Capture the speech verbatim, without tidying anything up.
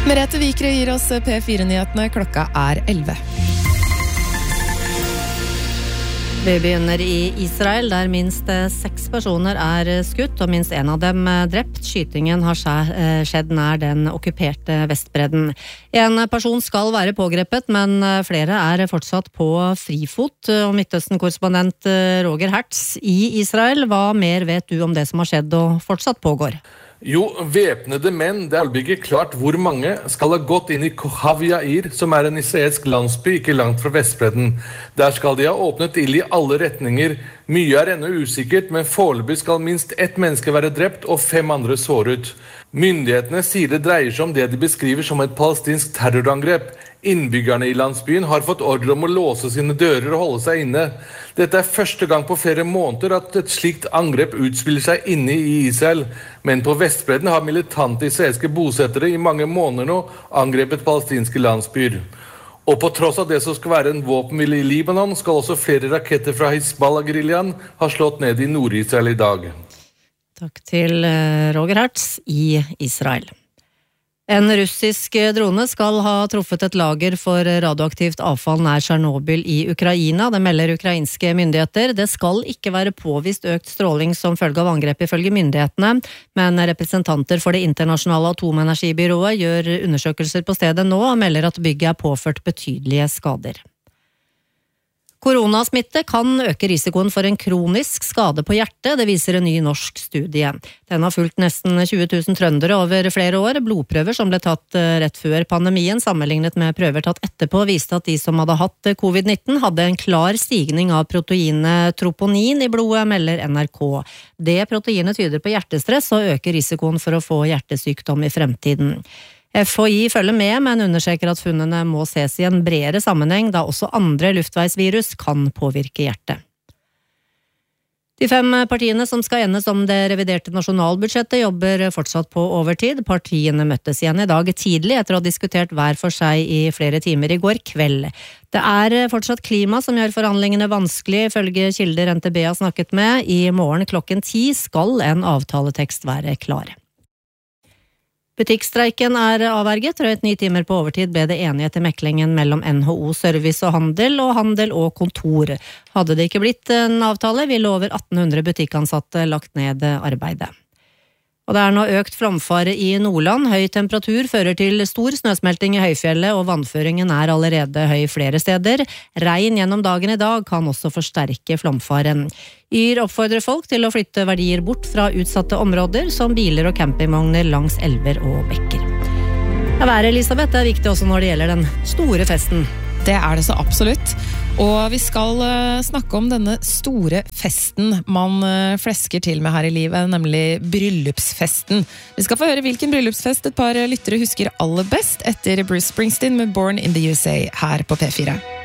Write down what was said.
Merete Vikre gir oss P fire-nyhetene. Klokka er elleve. Vi begynner i Israel, der minst seks personer er skutt, og minst en av dem drept. Skytingen har skjedd nær den okkuperte Vestbredden. En person skal være pågrepet, men flere er fortsatt på frifot. Og Midtøsten-korrespondent Roger Hertz i Israel, hva mer vet du om det som har skjedd og fortsatt pågår? Jo, væpnede menn, det er ikke klart hvor mange, skal ha gått inn i Kohav Yair, som er en israelsk landsby ikke langt fra Vestbredden. Der skal de ha åpnet ild i alle retninger. Mye er ennå usikkert, men foreløpig skal minst ett menneske være drept og fem andre såret. Myndighetene sier det dreier seg om det de beskriver som et palestinsk terrorangrep. Innbyggerne i landsbyen har fått ordre om å låse sine dører og holde seg inne. Dette er første gang på flere måneder at et slikt angrep utspiller seg inne i Israel. Men på Vestbredden har militante israelske bosettere i mange måneder nå angrepet palestinske landsbyer. Og på tross av det som skal være en våpenhvile i Libanon, skal også flere raketter fra Hizbollah-geriljaen ha slått ned i Nord-Israel i dag. Takk til Roger Hertz i Israel. En russisk drone skal ha truffet et lager for radioaktivt avfall nær Tsjernobyl i Ukraina. Det melder ukrainske myndigheter. Det skal ikke være påvist økt stråling som følge av angrep ifølge myndighetene, men representanter for det internasjonale atomenergibyrået gjør undersøkelser på stedet nå og melder at bygget er påført betydelige skader. Koronasmitte kan øke risikoen for en kronisk skade på hjertet, det viser en ny norsk studie. Den har fulgt nesten tjue tusen trøndere over flere år. Blodprøver som ble tatt rett før pandemien, sammenlignet med prøver tatt etterpå, viste at de som hadde hatt covid nitten hadde en klar stigning av proteinet troponin i blodet, melder N R K. Det proteinet tyder på hjertestress og øker risikoen for å få hjertesykdom i fremtiden. F H I følger med, men understreker at funnene må ses i en bredere sammenheng, da også andre luftveisvirus kan påvirke hjertet. De fem partiene som skal enes om det reviderte nasjonalbudsjettet jobber fortsatt på overtid. Partiene møttes igjen i dag tidlig etter å ha diskutert hver for seg i flere timer i går kveld. Det er fortsatt klima som gjør forhandlingene vanskelig, ifølge kilder N T B har snakket med. I morgen klokken ti skal en avtaletekst være klar. Butikkstreiken er avverget, drøyt ni timer på overtid ble det enighet i meklingen mellom N H O Service og Handel og Handel og Kontor. Hadde det ikke blitt en avtale, ville over atten hundre butikkansatte lagt ned arbeidet. Og det er nå økt flomfare i Nordland. Høy temperatur fører til stor snøsmelting i høyfjellet, og vannføringen er allerede høy flere steder. Regn gjennom dagen i dag kan også forsterke flomfaren. Yr oppfordrer folk til å flytte verdier bort fra utsatte områder, som biler og campingvogner langs elver og bekker. Ja, været, Elisabeth, er viktig også når det gjelder den store festen. Det er det så absolutt. Og vi skal snakke om denne store festen man flesker til med her i livet, nemlig bryllupsfesten. Vi skal få høre hvilken bryllupsfest et par lyttere husker aller best etter Bruce Springsteen med Born in the U S A her på P fire.